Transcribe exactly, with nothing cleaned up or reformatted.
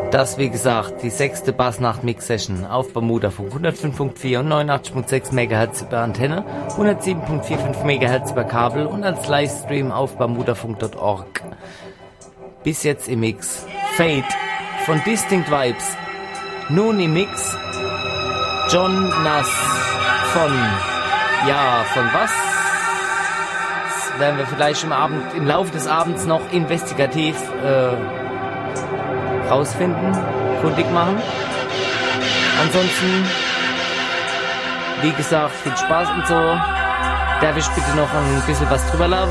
Das, wie gesagt, die sechste Bassnacht-Mix-Session auf Bermudafunk. hundertfünf Komma vier und neunundachtzig Komma sechs Megahertz über Antenne, hundertsieben Komma fünfundvierzig Megahertz über Kabel und als Livestream auf bermudafunk punkt org. Bis jetzt im Mix Fate von Distinct Vibes. Nun im Mix John Nass von, ja, von was? Das werden wir vielleicht im, Abend, im Laufe des Abends noch investigativ äh, rausfinden, kundig machen. Ansonsten, wie gesagt, viel Spaß und so. Darf ich bitte noch ein bisschen was drüber labern?